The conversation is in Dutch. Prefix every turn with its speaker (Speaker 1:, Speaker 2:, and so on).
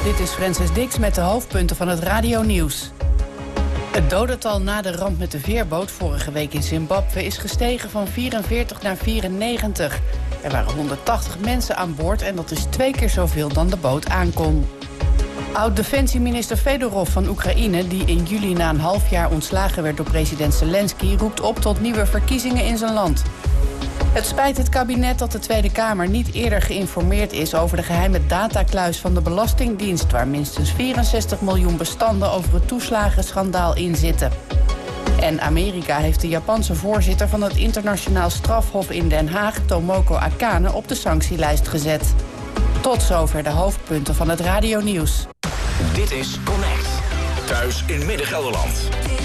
Speaker 1: Dit is Francis Dix met de hoofdpunten van het radionieuws. Het dodental na de ramp met de veerboot vorige week in Zimbabwe is gestegen van 44 naar 94. Er waren 180 mensen aan boord en dat is 2 keer zoveel dan de boot aankon. Oud-defensieminister Fedorov van Oekraïne, die in juli na een half jaar ontslagen werd door president Zelensky, roept op tot nieuwe verkiezingen in zijn land. Het spijt het kabinet dat de Tweede Kamer niet eerder geïnformeerd is over de geheime datakluis van de Belastingdienst, waar minstens 64 miljoen bestanden over het toeslagenschandaal in zitten. En Amerika heeft de Japanse voorzitter van het internationaal strafhof in Den Haag, Tomoko Akane, op de sanctielijst gezet. Tot zover de hoofdpunten van het radionieuws.
Speaker 2: Dit is Connect. Thuis in Midden-Gelderland.